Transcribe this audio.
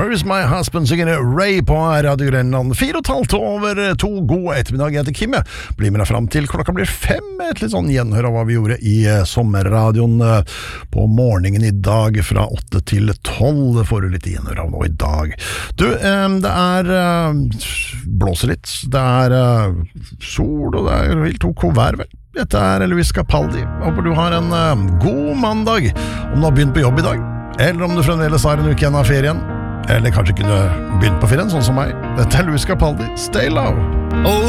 Where's My Husband synger Ray på Radio Grenland. 4,5 over 2. God ettermiddag, jeg heter Kim. Jeg blir med deg frem til klokka blir 5. Et litt sånn gjenhør av hva vi gjorde i sommerradioen på morgenen i dag fra 8 til 12. Får du litt gjenhør av nå i dag. Du, det blåser litt. Det sol, og det helt ok vær, vel. Dette Luis Capaldi. Håper du har en god mandag. Om du har begynt på jobb i dag, eller om du fremdeles har en uke igjen av ferien, eller kanskje kunne begynt på ferien, sånn som meg. Dette Luis Capaldi. Stay low. Oh,